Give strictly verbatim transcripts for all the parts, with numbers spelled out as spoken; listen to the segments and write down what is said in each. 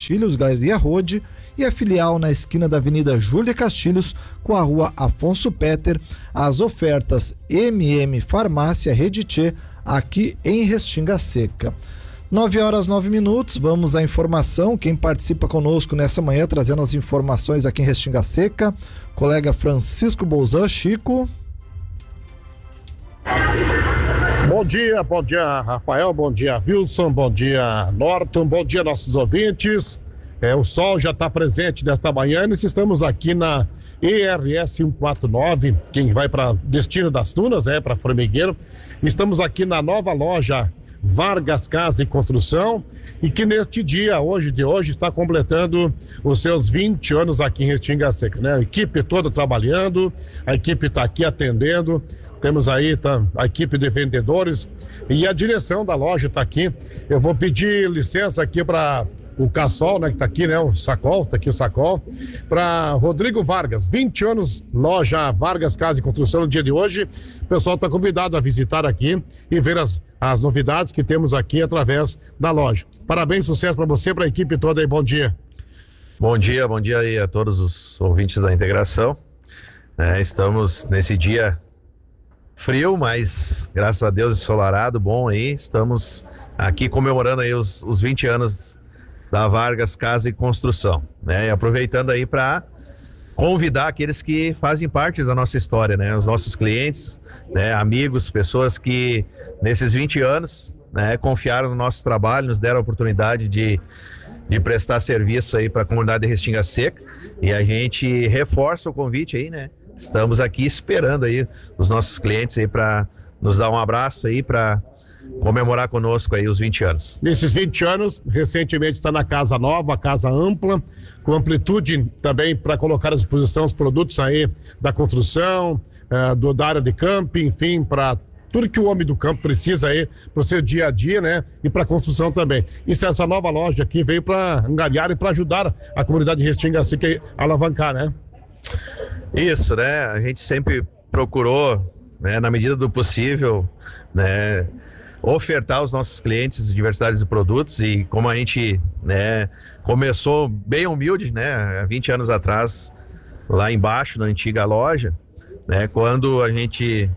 Castilhos, Galeria Rode, e a filial na esquina da Avenida Júlia Castilhos com a Rua Afonso Peter. As ofertas M M Farmácia Rede Tchê, aqui em Restinga Seca. nove horas nove minutos, vamos à informação. Quem participa conosco nessa manhã, trazendo as informações aqui em Restinga Seca, colega Francisco Bolzan. Chico. Bom dia, bom dia Rafael, bom dia Wilson, bom dia Norton, bom dia nossos ouvintes. É, o sol já está presente nesta manhã, nós estamos aqui na E R S cento e quarenta e nove, quem vai para Destino das Tunas, é, para Formigueiro. Estamos aqui na nova loja Vargas Casa e Construção, e que neste dia, hoje de hoje, está completando os seus vinte anos aqui em Restinga Seca, né? A equipe toda trabalhando, a equipe está aqui atendendo, temos aí tá, a equipe de vendedores e a direção da loja está aqui. Eu vou pedir licença aqui para o Cassol, né, que tá aqui, né, o Sacol, tá aqui o Sacol, para Rodrigo Vargas, vinte anos, loja Vargas Casa e Construção no dia de hoje. O pessoal tá convidado a visitar aqui e ver as, as novidades que temos aqui através da loja. Parabéns, sucesso para você, para a equipe toda aí, bom dia. Bom dia, bom dia aí a todos os ouvintes da Integração. É, estamos nesse dia frio, mas graças a Deus ensolarado, bom aí, estamos aqui comemorando aí os, os vinte anos da Vargas Casa e Construção, né? E aproveitando aí para convidar aqueles que fazem parte da nossa história, né? Os nossos clientes, né? Amigos, pessoas que nesses vinte anos, né, confiaram no nosso trabalho, nos deram a oportunidade de, de prestar serviço aí para a comunidade de Restinga Seca, e a gente reforça o convite aí, né? Estamos aqui esperando aí os nossos clientes aí para nos dar um abraço aí, para comemorar conosco aí os vinte anos. Nesses vinte anos, recentemente está na casa nova, casa ampla, com amplitude também para colocar à disposição os produtos aí da construção, eh, do, da área de camping, enfim, para tudo que o homem do campo precisa aí para o seu dia a dia, né? E para a construção também. Isso, essa nova loja aqui veio para angariar e para ajudar a comunidade de Restinga Seca a alavancar, né? Isso, né? A gente sempre procurou, né, na medida do possível, né, ofertar aos nossos clientes diversidade de produtos, e como a gente, né, começou bem humilde, né, há vinte anos atrás, lá embaixo na antiga loja, né, quando a gente,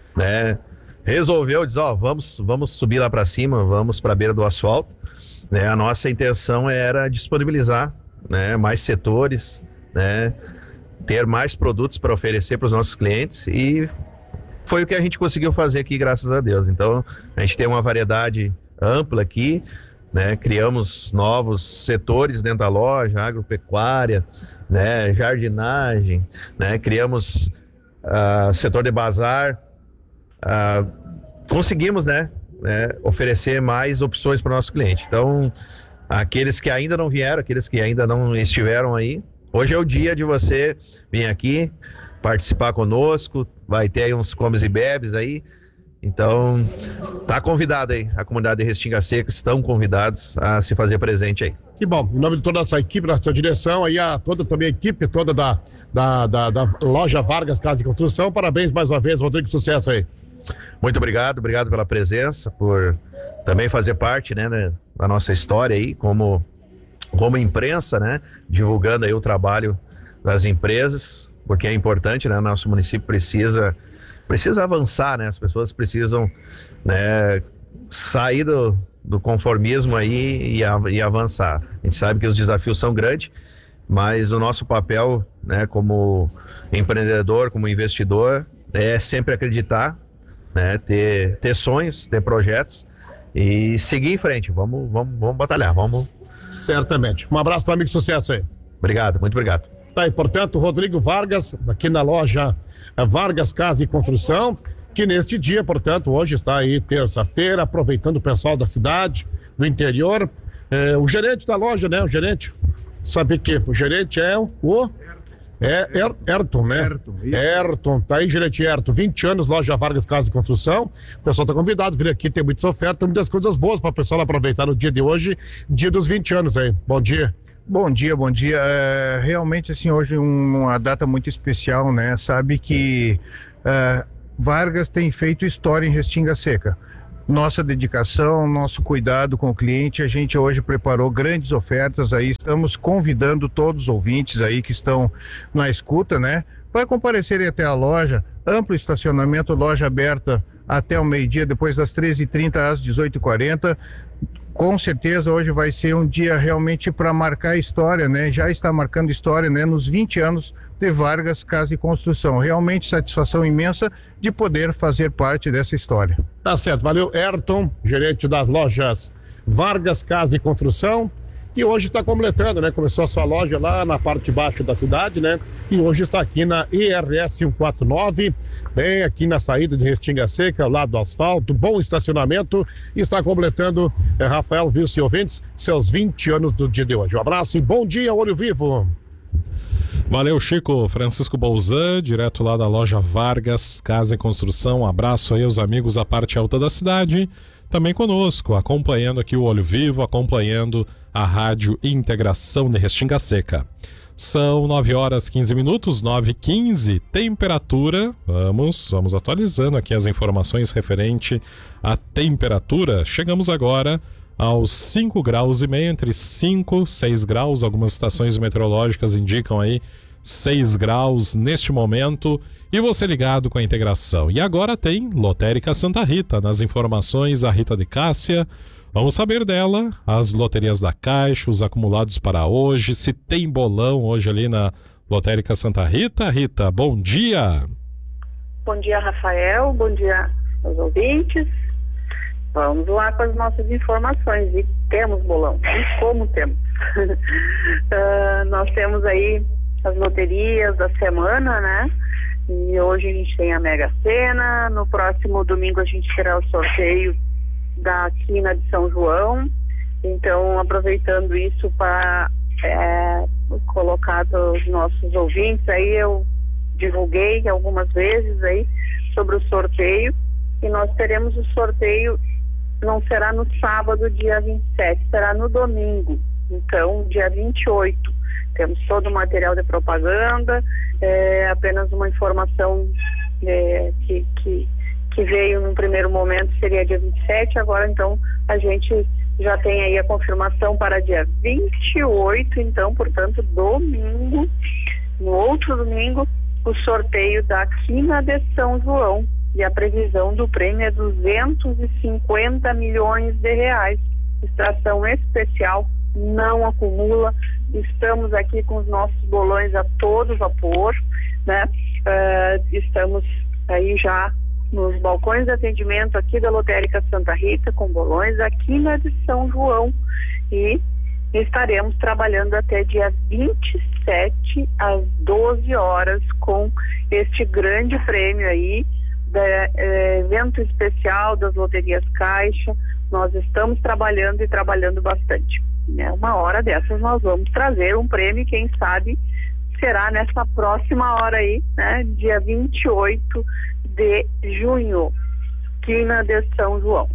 né, resolveu dizer, ó, vamos, vamos subir lá para cima, vamos para a beira do asfalto, né, a nossa intenção era disponibilizar, né, mais setores, né, ter mais produtos para oferecer para os nossos clientes, e foi o que a gente conseguiu fazer aqui, graças a Deus. Então, a gente tem uma variedade ampla aqui, né? Criamos novos setores dentro da loja, agropecuária, né? Jardinagem, né? Criamos uh, setor de bazar, uh, conseguimos, né? né? oferecer mais opções para o nosso cliente. Então, aqueles que ainda não vieram, aqueles que ainda não estiveram aí, hoje é o dia de você vir aqui, participar conosco, vai ter aí uns comes e bebes aí, então tá convidado aí, a comunidade de Restinga Seca estão convidados a se fazer presente aí. Que bom, em nome de toda essa equipe, da sua direção, aí a toda também a equipe toda da, da, da, da loja Vargas Casa e Construção, parabéns mais uma vez, Rodrigo, sucesso aí. Muito obrigado, obrigado pela presença, por também fazer parte, né, da nossa história aí, como, como imprensa, né, divulgando aí o trabalho das empresas, porque é importante, né? Nosso município precisa, precisa avançar, né? As pessoas precisam, né, sair do, do conformismo aí e, a, e avançar. A gente sabe que os desafios são grandes, mas o nosso papel, né, como empreendedor, como investidor, é sempre acreditar, né, ter, ter sonhos, ter projetos e seguir em frente. Vamos, vamos, vamos batalhar, vamos. Certamente. Um abraço para o amigo, sucesso aí. Obrigado, muito obrigado. Tá aí, portanto, Rodrigo Vargas, aqui na loja Vargas Casa e Construção, que neste dia, portanto, hoje está aí terça-feira, aproveitando o pessoal da cidade, do interior, é, o gerente da loja, né, o gerente, sabe que o gerente é o... É er, Ayrton, né? Ayrton, Ayrton, tá aí, gerente Ayrton, vinte anos, loja Vargas Casa e Construção. O pessoal tá convidado a vir aqui, tem muitas ofertas, muitas coisas boas para o pessoal aproveitar no dia de hoje, dia dos vinte anos aí. Bom dia. Bom dia, bom dia. É, realmente, assim, hoje é uma data muito especial, né? Sabe que é, Vargas tem feito história em Restinga Seca. nossa dedicação, nosso cuidado com o cliente. A gente hoje preparou grandes ofertas aí, estamos convidando todos os ouvintes aí que estão na escuta, né, para comparecerem até a loja. Amplo estacionamento, loja aberta até o meio-dia, depois das treze e trinta às dezoito e quarenta. Com certeza hoje vai ser um dia realmente para marcar a história, né? Já está marcando história, né? Nos vinte anos de Vargas Casa e Construção. Realmente satisfação imensa de poder fazer parte dessa história. Tá certo, valeu, Ayrton, gerente das lojas Vargas Casa e Construção. E hoje está completando, né? Começou a sua loja lá na parte de baixo da cidade, né? E hoje está aqui na I R S cento e quarenta e nove, bem aqui na saída de Restinga Seca, ao lado do asfalto, bom estacionamento. E está completando, é, Rafael Wilson ouvintes, seus vinte anos do dia de hoje. Um abraço e bom dia, Olho Vivo. Valeu, Chico. Francisco Bolzan, direto lá da loja Vargas Casa e Construção. Um abraço aí aos amigos da parte alta da cidade. Também conosco, acompanhando aqui o Olho Vivo, acompanhando a Rádio Integração de Restinga Seca. São nove horas e quinze minutos, nove e quinze, temperatura, vamos, vamos atualizando aqui as informações referente à temperatura. Chegamos agora aos cinco graus e meio, entre cinco e seis graus, algumas estações meteorológicas indicam aí seis graus neste momento, e você ligado com a integração. E agora tem Lotérica Santa Rita, nas informações a Rita de Cássia. Vamos saber dela, as loterias da Caixa, os acumulados para hoje, se tem bolão hoje ali na Lotérica Santa Rita. Rita, bom dia! Bom dia, Rafael, bom dia aos ouvintes. Vamos lá com as nossas informações, e temos bolão, e como temos. uh, nós temos aí as loterias da semana, né? E hoje a gente tem a Mega Sena, no próximo domingo a gente terá o sorteio da Quina de São João. Então, aproveitando isso para é, colocar para os nossos ouvintes, aí eu divulguei algumas vezes aí sobre o sorteio, e nós teremos o sorteio, não será no sábado, dia vinte e sete, será no domingo, então dia vinte e oito. Temos todo o material de propaganda, é, apenas uma informação é, que, que, que veio num primeiro momento, seria dia vinte e sete, agora então a gente já tem aí a confirmação para dia vinte e oito, então, portanto, domingo, no outro domingo, o sorteio da Quina de São João, e a previsão do prêmio é duzentos e cinquenta milhões de reais, extração especial, não acumula. Estamos aqui com os nossos bolões a todo vapor, né? Uh, estamos aí já nos balcões de atendimento aqui da Lotérica Santa Rita, com bolões aqui na de São João, e estaremos trabalhando até dia vinte e sete às doze horas com este grande prêmio aí, da, eh, evento especial das loterias Caixa. Nós estamos trabalhando e trabalhando bastante. Né? Uma hora dessas nós vamos trazer um prêmio, quem sabe será nessa próxima hora aí, né? Dia vinte e oito de junho, Quina de São João.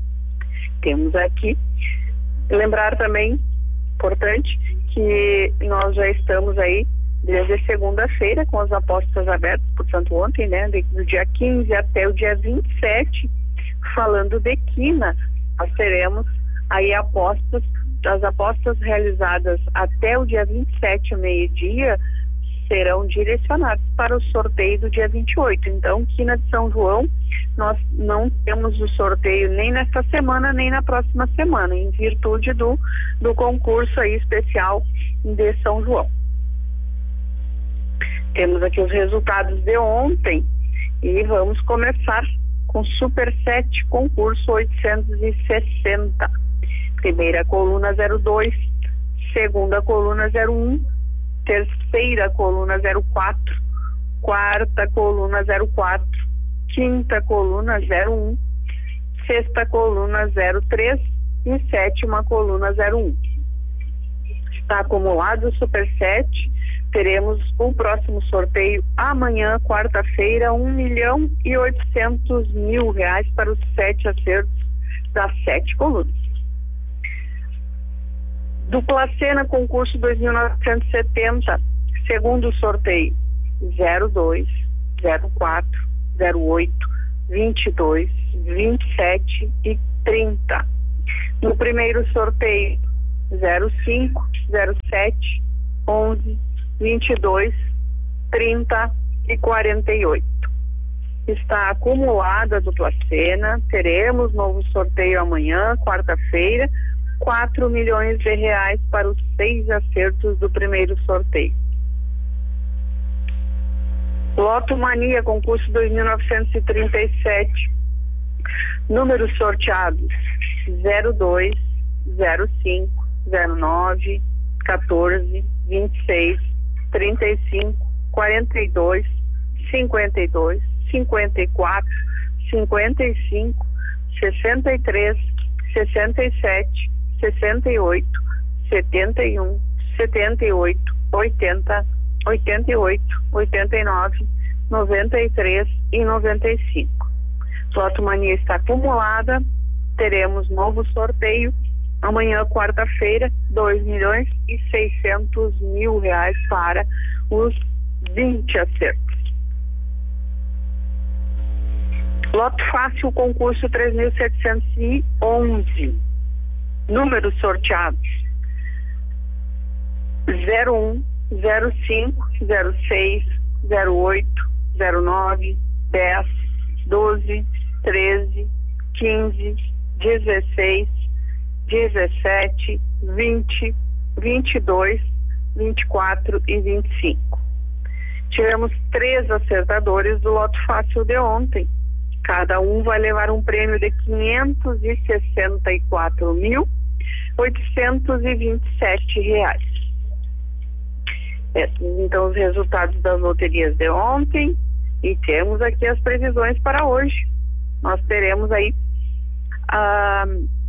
Temos aqui, lembrar também, importante, que nós já estamos aí desde segunda-feira com as apostas abertas, portanto ontem, né, do dia quinze até o dia vinte e sete, falando de quina, nós teremos aí apostas, as apostas realizadas até o dia vinte e sete, meio-dia, serão direcionadas para o sorteio do dia vinte e oito. Então, quina de São João, nós não temos o sorteio nem nesta semana, nem na próxima semana, em virtude do, do concurso aí especial de São João. Temos aqui os resultados de ontem e vamos começar com Super sete, concurso oitocentos e sessenta. Primeira coluna zero dois, segunda coluna zero um, terceira coluna zero quatro, quarta coluna zero quatro, quinta coluna zero um, sexta coluna zero três e sétima coluna zero um. Está acumulado o Super sete. Teremos o próximo sorteio amanhã, quarta-feira, um milhão e oitocentos mil reais para os sete acertos das sete colunas. Dupla Sena, concurso dois mil novecentos e setenta, segundo sorteio, zero dois, zero quatro, zero oito, vinte e dois, vinte e sete e trinta. No primeiro sorteio, zero cinco, zero sete, onze, vinte e dois, trinta e quarenta e oito. Está acumulada a dupla cena, teremos novo sorteio amanhã, quarta-feira, quatro milhões de reais para os seis acertos do primeiro sorteio. Loto Mania, concurso dois mil novecentos e trinta e sete. Números sorteados: zero dois, zero cinco, zero nove, quatorze, vinte e seis, trinta e cinco, quarenta e dois, cinquenta e dois, cinquenta e quatro, cinquenta e cinco, sessenta e três, sessenta e sete, sessenta e oito, setenta e um, setenta e oito, oitenta, oitenta e oito, oitenta e nove, noventa e três e noventa e cinco. Loto Mania está acumulada, teremos novo sorteio amanhã, quarta-feira, dois milhões e seiscentos mil reais para os vinte acertos. Loto Fácil, concurso três mil setecentos e onze. Números sorteados: zero um, zero cinco, zero seis, zero oito, zero nove, dez, doze, treze, quinze, dezesseis, dezessete, vinte, vinte e dois, vinte e quatro e vinte e cinco. Tivemos três acertadores do Loto Fácil de ontem. Cada um vai levar um prêmio de quinhentos e sessenta e quatro mil, oitocentos e vinte e sete reais. Esses, então, os resultados das loterias de ontem, e temos aqui as previsões para hoje. Nós teremos aí ah,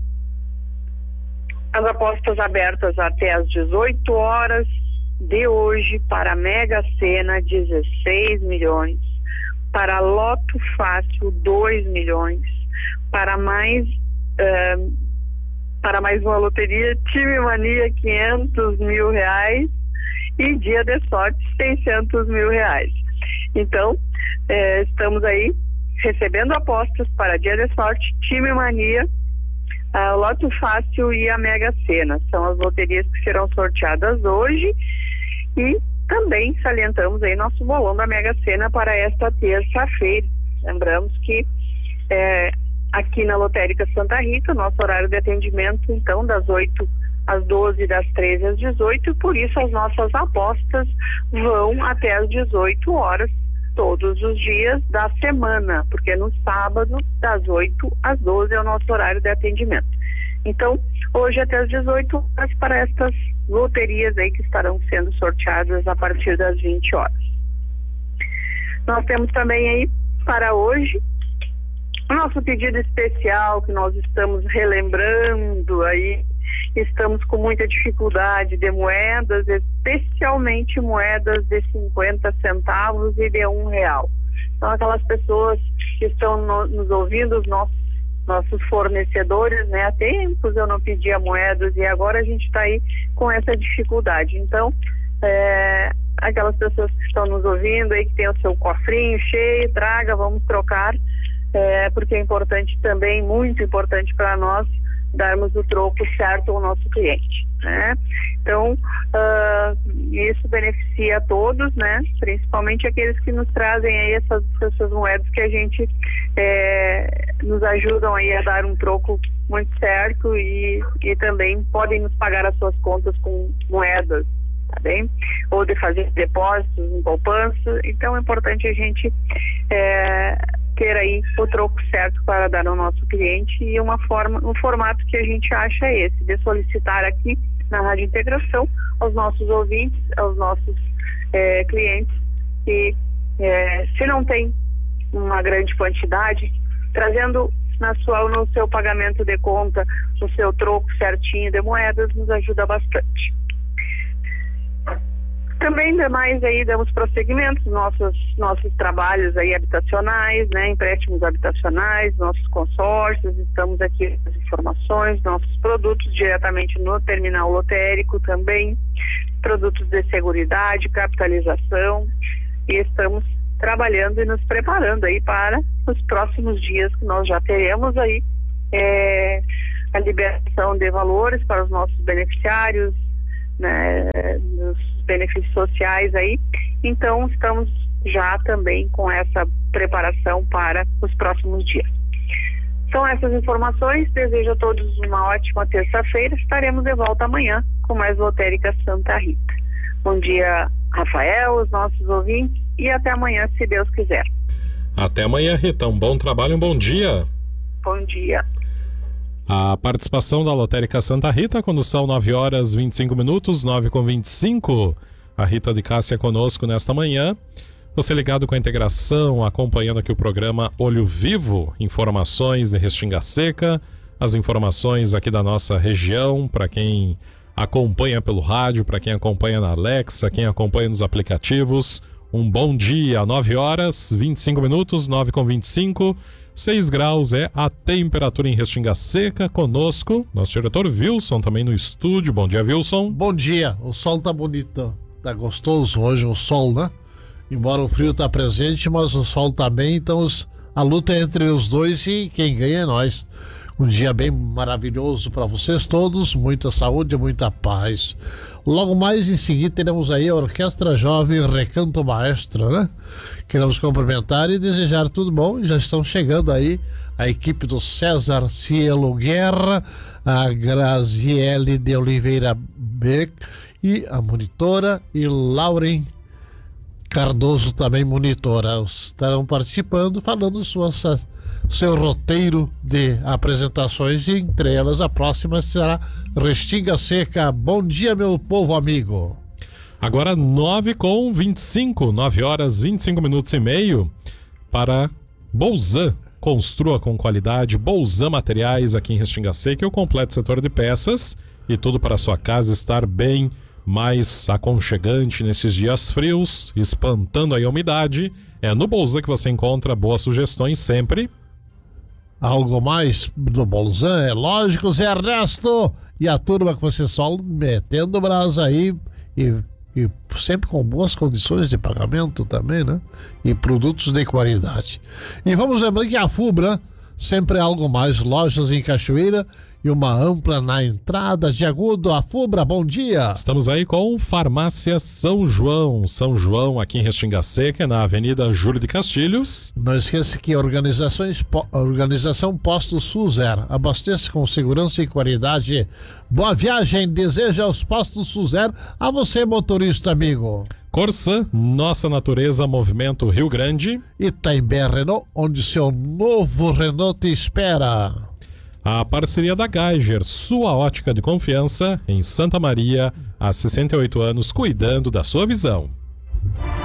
as apostas abertas até às dezoito horas de hoje para a Mega Sena, dezesseis milhões, para Loto Fácil, dois milhões, para mais uh, para mais uma loteria, Time Mania, quinhentos mil reais, e Dia de Sorte, seiscentos mil reais. Então, eh, estamos aí recebendo apostas para Dia de Sorte, Time Mania, a Loto Fácil e a Mega Sena. São as loterias que serão sorteadas hoje, e também salientamos aí nosso bolão da Mega Sena para esta terça-feira. Lembramos que é, aqui na Lotérica Santa Rita, nosso horário de atendimento, então, das oito às doze, das treze às dezoito, e por isso as nossas apostas vão até às dezoito horas, todos os dias da semana, porque no sábado, das oito às doze, é o nosso horário de atendimento. Então, hoje até às dezoito horas para estas loterias aí que estarão sendo sorteadas a partir das vinte horas. Nós temos também aí para hoje o nosso pedido especial, que nós estamos relembrando aí, estamos com muita dificuldade de moedas, especialmente moedas de cinquenta centavos e de um real. Então, aquelas pessoas que estão no, nos ouvindo, os nossos nossos fornecedores, né? Há tempos eu não pedia moedas e agora a gente está aí com essa dificuldade. Então, é, aquelas pessoas que estão nos ouvindo aí, que tem o seu cofrinho cheio, traga, vamos trocar, é, porque é importante também, muito importante para nós, darmos o troco certo ao nosso cliente, né? Então, uh, isso beneficia a todos, né? Principalmente aqueles que nos trazem aí essas, essas moedas que a gente é, nos ajudam aí a dar um troco muito certo, e, e também podem nos pagar as suas contas com moedas, tá bem? Ou de fazer depósitos em poupança. Então é importante a gente é, ter aí o troco certo para dar ao nosso cliente, e uma forma, um formato que a gente acha é esse, de solicitar aqui na Rádio Integração aos nossos ouvintes, aos nossos é, clientes, que é, se não tem uma grande quantidade, trazendo na sua, no seu pagamento de conta o seu troco certinho de moedas, nos ajuda bastante. Também demais aí damos prosseguimento nossos nossos trabalhos aí habitacionais, né, empréstimos habitacionais, nossos consórcios, estamos aqui com as informações, nossos produtos diretamente no terminal lotérico também, produtos de seguridade, capitalização, e estamos trabalhando e nos preparando aí para os próximos dias, que nós já teremos aí é, a liberação de valores para os nossos beneficiários, né, dos benefícios sociais aí. Então estamos já também com essa preparação para os próximos dias. São essas informações, desejo a todos uma ótima terça-feira, estaremos de volta amanhã com mais Lotérica Santa Rita. Bom dia, Rafael, os nossos ouvintes, e até amanhã, se Deus quiser. Até amanhã, Rita, um bom trabalho, um bom dia. Bom dia. A participação da Lotérica Santa Rita, quando são nove horas e vinte e cinco minutos, nove com vinte e cinco, a Rita de Cássia conosco nesta manhã. Você ligado com a integração, acompanhando aqui o programa Olho Vivo, informações de Restinga Seca, as informações aqui da nossa região, para quem acompanha pelo rádio, para quem acompanha na Alexa, quem acompanha nos aplicativos. Um bom dia, nove horas e vinte e cinco minutos, nove com vinte e cinco, seis graus é a temperatura em Restinga Seca. Conosco, nosso diretor Wilson, também no estúdio. Bom dia, Wilson. Bom dia, o sol tá bonito, tá gostoso hoje o sol, né? Embora o frio tá presente, mas o sol tá bem, então os, a luta é entre os dois e quem ganha é nós. Um dia bem maravilhoso para vocês todos, muita saúde e muita paz. Logo mais em seguida teremos aí a Orquestra Jovem Recanto Maestro, né? Queremos cumprimentar e desejar tudo bom. Já estão chegando aí a equipe do César Cielo Guerra, a Graziele de Oliveira Beck e a monitora, e Lauren Cardoso também monitora. Estarão participando, falando suas, seu roteiro de apresentações, e entre elas a próxima será Restinga Seca. Bom dia, meu povo amigo. Agora nove com vinte e cinco, nove horas e vinte e cinco minutos e meio, para Bolzan. Construa com qualidade, Bolzan Materiais aqui em Restinga Seca, e o completo setor de peças, e tudo para a sua casa estar bem mais aconchegante nesses dias frios, espantando aí a umidade. É no Bolzan que você encontra boas sugestões sempre. Algo mais do Bolzan, é lógico, Zé Ernesto e a turma que você só metendo brasa aí, e, e sempre com boas condições de pagamento também, né? E produtos de qualidade. E vamos lembrar que a Fubra sempre é algo mais, lojas em Cachoeira e uma ampla na entrada de Agudo. A Fubra, bom dia. Estamos aí com Farmácia São João. São João aqui em Restinga Seca, na Avenida Júlio de Castilhos. Não esqueça que a organizações, a organização Posto Suzer abastece com segurança e qualidade. Boa viagem deseja aos Postos Suzer a você, motorista amigo. Corsã, Nossa Natureza, Movimento Rio Grande. Itaimbé Renault, onde seu novo Renault te espera. A parceria da Geiger, sua ótica de confiança, em Santa Maria, há sessenta e oito anos, cuidando da sua visão.